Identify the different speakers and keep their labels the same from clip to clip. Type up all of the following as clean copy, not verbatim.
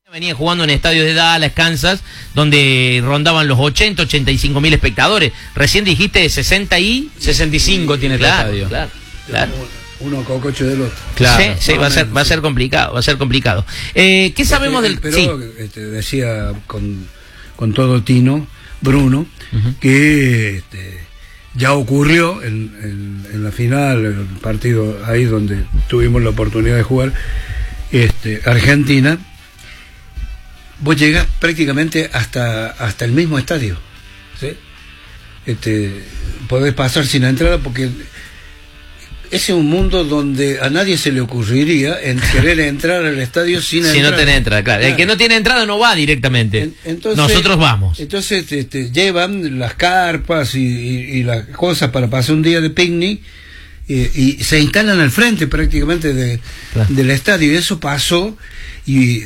Speaker 1: Venía jugando en estadios de Dallas, Kansas, donde rondaban los 85.000 espectadores. Recién dijiste 65 tiene el estadio. Claro.
Speaker 2: Uno cococho del otro.
Speaker 1: Claro, sí, va a ser complicado. ¿Qué sabemos del...?
Speaker 2: Pero
Speaker 1: sí.
Speaker 2: Decía con todo tino, Bruno, que ya ocurrió en la final, el partido ahí donde tuvimos la oportunidad de jugar, Argentina. Vos llegás prácticamente hasta el mismo estadio, ¿sí? Podés pasar sin entrada porque ese es un mundo donde a nadie se le ocurriría querer entrar al estadio sin
Speaker 1: si
Speaker 2: entrar.
Speaker 1: No tiene entrada, claro. El que no tiene entrada no va directamente.
Speaker 2: Entonces,
Speaker 1: nosotros vamos.
Speaker 2: Entonces llevan las carpas y las cosas para pasar un día de picnic y se instalan al frente prácticamente del estadio. Y eso pasó y...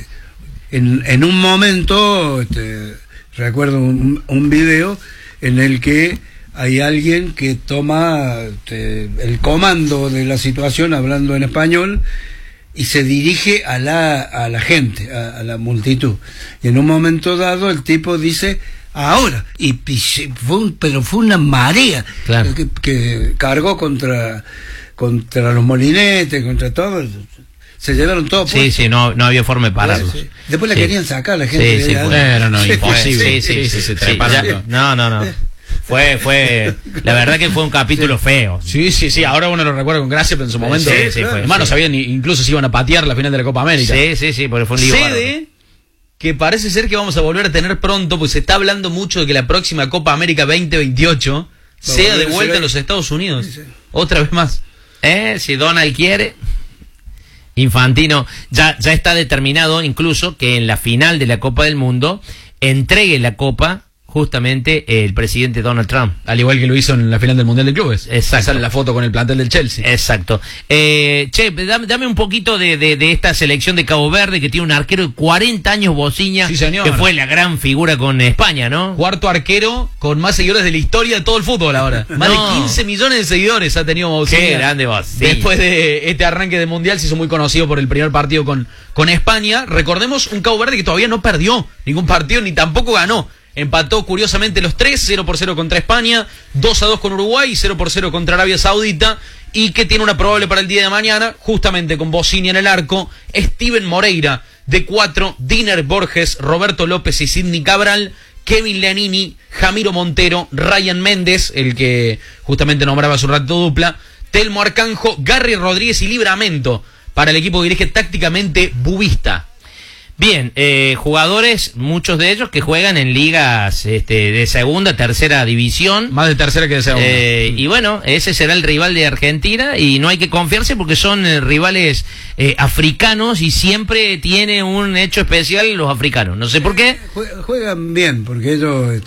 Speaker 2: En un momento, recuerdo un video en el que hay alguien que toma el comando de la situación hablando en español y se dirige a la gente, a la multitud. Y en un momento dado el tipo dice, ahora, pero fue una marea, claro, que cargó contra los molinetes, contra todo. Se llevaron todo puesto.
Speaker 1: Sí, no había forma de pararlos.
Speaker 2: Sí. Después la querían sacar la gente.
Speaker 1: Sí,
Speaker 2: no,
Speaker 1: imposible. Sí, no. Fue la verdad que fue un capítulo feo.
Speaker 3: Sí, ahora uno lo recuerda con gracia, pero en su momento no sabían incluso si iban a patear la final de la Copa América.
Speaker 1: Sí, porque fue un lío.
Speaker 3: Que parece ser que vamos a volver a tener pronto, pues se está hablando mucho de que la próxima Copa América 2028 sea de vuelta en los Estados Unidos. Sí. Otra vez más.
Speaker 1: Si Donald quiere. Infantino ya está determinado incluso que en la final de la Copa del Mundo entregue la Copa justamente el presidente Donald Trump.
Speaker 3: Al igual que lo hizo en la final del Mundial de Clubes.
Speaker 1: Exacto.
Speaker 3: Sale la foto con el plantel del Chelsea.
Speaker 1: Exacto. Dame un poquito de esta selección de Cabo Verde que tiene un arquero de 40 años, Bociña,
Speaker 3: sí, señor,
Speaker 1: que fue la gran figura con España, ¿no?
Speaker 3: Cuarto arquero con más seguidores de la historia de todo el fútbol ahora. Más de 15 millones de seguidores ha tenido Bociña.
Speaker 1: Qué grande Bociña.
Speaker 3: Después de este arranque de Mundial se hizo muy conocido por el primer partido con España. Recordemos un Cabo Verde que todavía no perdió ningún partido ni tampoco ganó. Empató curiosamente los tres, 0-0 contra España, 2-2 con Uruguay y 0-0 contra Arabia Saudita, y que tiene una probable para el día de mañana, justamente con Bociña en el arco, Steven Moreira de 4, Diner Borges, Roberto López y Sidney Cabral, Kevin Leanini, Jamiro Montero, Ryan Méndez, el que justamente nombraba su rato dupla, Telmo Arcanjo, Garry Rodríguez y Libramento, para el equipo que dirige tácticamente Bubista.
Speaker 1: Bien, jugadores, muchos de ellos que juegan en ligas de segunda, tercera división.
Speaker 3: Más de tercera que de segunda.
Speaker 1: Y bueno, ese será el rival de Argentina y no hay que confiarse porque son rivales africanos y siempre tiene un hecho especial los africanos. No sé por qué.
Speaker 2: Juegan bien porque ellos,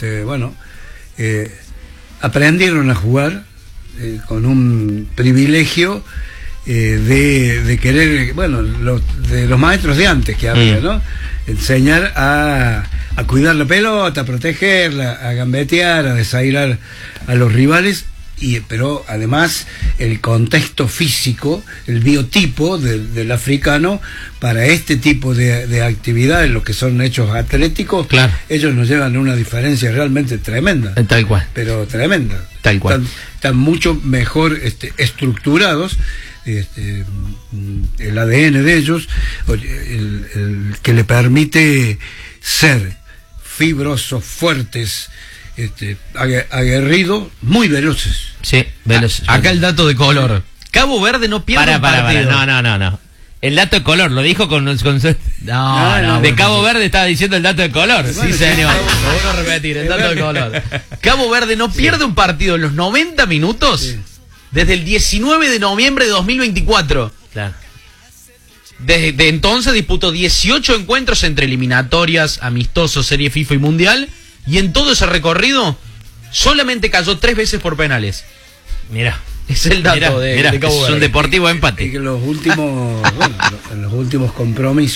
Speaker 2: aprendieron a jugar con un privilegio de querer, de los maestros de antes que había, ¿no? Enseñar a cuidar la pelota, a protegerla, a gambetear, a desairar a los rivales, pero además el contexto físico, el biotipo del africano para este tipo de actividades, los que son hechos atléticos,
Speaker 1: claro,
Speaker 2: ellos nos llevan una diferencia realmente tremenda.
Speaker 1: Tal cual.
Speaker 2: Pero tremenda.
Speaker 1: Tal cual.
Speaker 2: Están mucho mejor estructurados. El ADN de ellos, el que le permite ser fibrosos, fuertes, aguerridos, muy veloces.
Speaker 1: Sí, veloces.
Speaker 3: Acá el dato de color. Cabo Verde no pierde un partido.
Speaker 1: No. El dato de color, lo dijo con de Cabo Verde estaba diciendo el dato de color.
Speaker 3: Sí, señor. Lo voy a repetir, el dato de color. Cabo Verde no pierde un partido en los 90 minutos. Sí. Desde el 19 de noviembre de 2024.
Speaker 1: Claro.
Speaker 3: Desde entonces disputó 18 encuentros entre eliminatorias, amistosos, serie FIFA y mundial. Y en todo ese recorrido solamente cayó 3 veces por penales.
Speaker 1: Mira.
Speaker 3: Es el dato de Cabo Verde.
Speaker 1: Es un deportivo empate.
Speaker 2: Y que en los últimos compromisos